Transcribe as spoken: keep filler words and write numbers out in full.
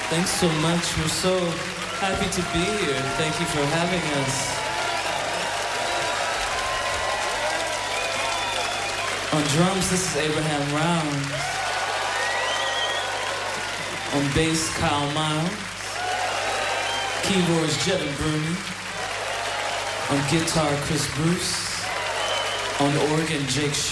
Thanks so much. We're so happy to be here. Thank you for having us. On drums, this is Abraham Round. On bass, Kyle Miles. Keyboards, Jevin Bruni. On guitar, Chris Bruce. On organ, Jake Shaw.